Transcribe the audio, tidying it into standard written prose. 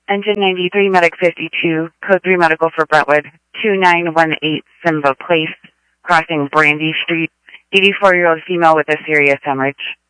Engine 93, Medic 52, Code 3 Medical for Brentwood, 2918 Simba Place, crossing Brandy Street, 84-year-old female with a serious hemorrhage.